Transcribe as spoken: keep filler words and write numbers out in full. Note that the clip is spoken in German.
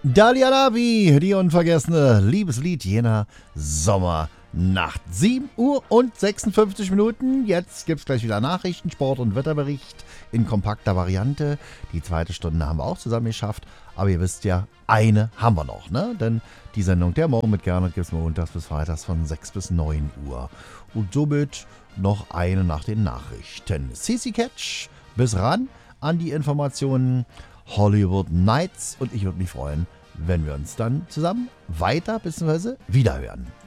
Dalia Lavi, die unvergessene Liebeslied jener Sommernacht. sieben Uhr und sechsundfünfzig Minuten. Jetzt gibt es gleich wieder Nachrichten, Sport und Wetterbericht in kompakter Variante. Die zweite Stunde haben wir auch zusammen geschafft. Aber ihr wisst ja, eine haben wir noch, ne? Denn die Sendung der Morgen mit Gernot gibt es montags bis freitags von sechs bis neun Uhr. Und somit noch eine nach den Nachrichten. C C Catch, bis ran an die Informationen Hollywood Nights. Und ich würde mich freuen, wenn wir uns dann zusammen weiter bzw. wiederhören.